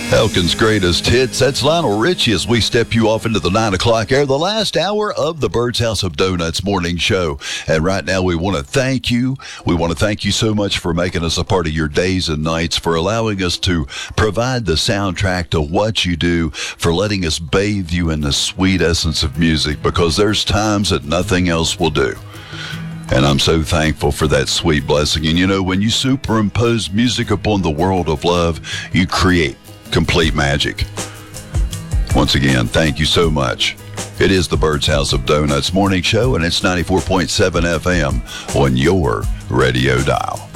Elkin's greatest hits. That's Lionel Richie as we step you off into the 9 o'clock hour, the last hour of the Bird's House of Donuts morning show. And right now we want to thank you. We want to thank you so much for making us a part of your days and nights, for allowing us to provide the soundtrack to what you do, for letting us bathe you in the sweet essence of music, because there's times that nothing else will do. And I'm so thankful for that sweet blessing. And you know, when you superimpose music upon the world of love, you create complete magic. Once again, thank you so much. It is the Bird's House of Donuts morning show, and it's 94.7 FM on your radio dial.